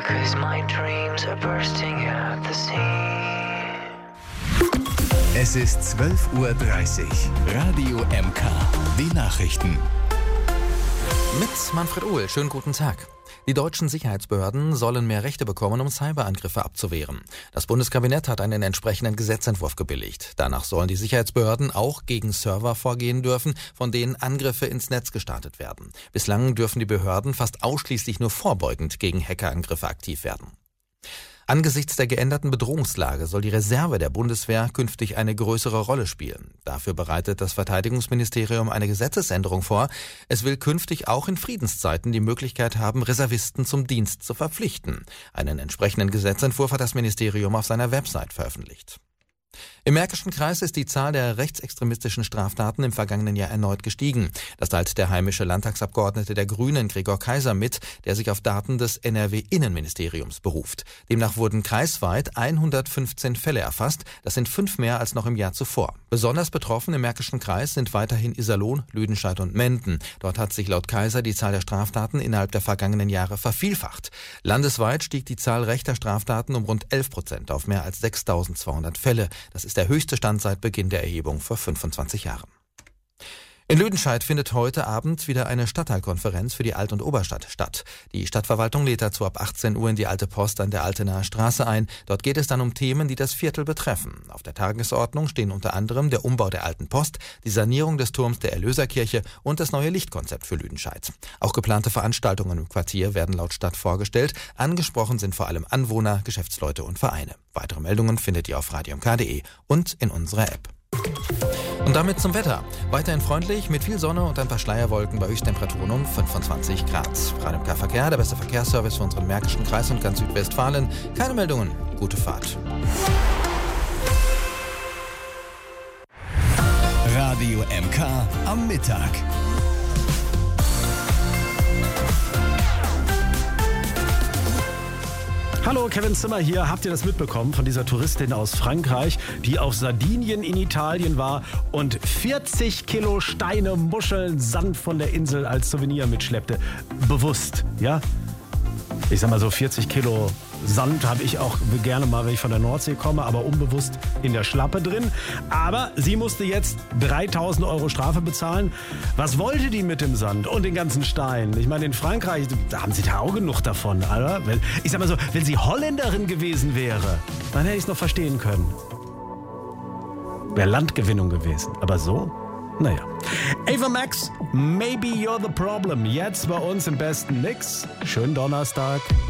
because my dreams are bursting at the seams. Es ist 12:30 Uhr. Radio MK. Die Nachrichten. Mit Manfred Ohl. Schönen guten Tag. Die deutschen Sicherheitsbehörden sollen mehr Rechte bekommen, um Cyberangriffe abzuwehren. Das Bundeskabinett hat einen entsprechenden Gesetzentwurf gebilligt. Danach sollen die Sicherheitsbehörden auch gegen Server vorgehen dürfen, von denen Angriffe ins Netz gestartet werden. Bislang dürfen die Behörden fast ausschließlich nur vorbeugend gegen Hackerangriffe aktiv werden. Angesichts der geänderten Bedrohungslage soll die Reserve der Bundeswehr künftig eine größere Rolle spielen. Dafür bereitet das Verteidigungsministerium eine Gesetzesänderung vor. Es will künftig auch in Friedenszeiten die Möglichkeit haben, Reservisten zum Dienst zu verpflichten. Einen entsprechenden Gesetzentwurf hat das Ministerium auf seiner Website veröffentlicht. Im Märkischen Kreis ist die Zahl der rechtsextremistischen Straftaten im vergangenen Jahr erneut gestiegen. Das teilt der heimische Landtagsabgeordnete der Grünen Gregor Kaiser mit, der sich auf Daten des NRW-Innenministeriums beruft. Demnach wurden kreisweit 115 Fälle erfasst. Das sind 5 mehr als noch im Jahr zuvor. Besonders betroffen im Märkischen Kreis sind weiterhin Iserlohn, Lüdenscheid und Menden. Dort hat sich laut Kaiser die Zahl der Straftaten innerhalb der vergangenen Jahre vervielfacht. Landesweit stieg die Zahl rechter Straftaten um rund 11% auf mehr als 6.200 Fälle. Das ist der höchste Stand seit Beginn der Erhebung vor 25 Jahren. In Lüdenscheid findet heute Abend wieder eine Stadtteilkonferenz für die Alt- und Oberstadt statt. Die Stadtverwaltung lädt dazu ab 18 Uhr in die Alte Post an der Altenaer Straße ein. Dort geht es dann um Themen, die das Viertel betreffen. Auf der Tagesordnung stehen unter anderem der Umbau der Alten Post, die Sanierung des Turms der Erlöserkirche und das neue Lichtkonzept für Lüdenscheid. Auch geplante Veranstaltungen im Quartier werden laut Stadt vorgestellt. Angesprochen sind vor allem Anwohner, Geschäftsleute und Vereine. Weitere Meldungen findet ihr auf radiomk.de und in unserer App. Und damit zum Wetter. Weiterhin freundlich, mit viel Sonne und ein paar Schleierwolken bei Höchsttemperaturen um 25 Grad. Radio MK Verkehr, der beste Verkehrsservice für unseren Märkischen Kreis und ganz Südwestfalen. Keine Meldungen, gute Fahrt. Radio MK am Mittag. Hallo, Kevin Zimmer hier. Habt ihr das mitbekommen von dieser Touristin aus Frankreich, die auf Sardinien in Italien war und 40 Kilo Steine, Muscheln, Sand von der Insel als Souvenir mitschleppte? Bewusst, ja? Ich sag mal so 40 Kilo Sand habe ich auch gerne mal, wenn ich von der Nordsee komme, aber unbewusst in der Schlappe drin. Aber sie musste jetzt 3.000 € Strafe bezahlen. Was wollte die mit dem Sand und den ganzen Steinen? Ich meine, in Frankreich, da haben sie da auch genug davon, oder? Ich sag mal so, wenn sie Holländerin gewesen wäre, dann hätte ich es noch verstehen können. Wäre Landgewinnung gewesen. Aber so? Naja. Ava Max, Maybe You're the Problem. Jetzt bei uns im besten Mix. Schönen Donnerstag.